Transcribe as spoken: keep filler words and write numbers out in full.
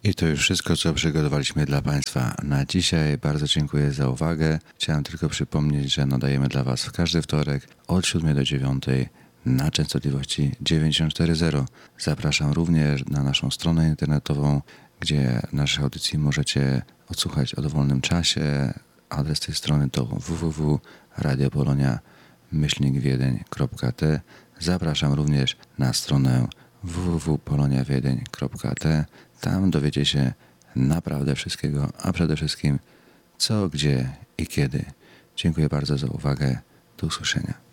I to już wszystko, co przygotowaliśmy dla Państwa na dzisiaj. Bardzo dziękuję za uwagę. Chciałem tylko przypomnieć, że nadajemy dla Was w każdy wtorek od siódmej do dziewiątej na częstotliwości dziewięćdziesiąt cztery zero. Zapraszam również na naszą stronę internetową, gdzie naszych audycji możecie odsłuchać o dowolnym czasie. Adres tej strony to w w w kropka radiopolonia myślnik wiedeń kropka t. Zapraszam również na stronę w w w kropka polonia wiedeń kropka t. Tam dowiecie się naprawdę wszystkiego, a przede wszystkim co, gdzie i kiedy. Dziękuję bardzo za uwagę. Do usłyszenia.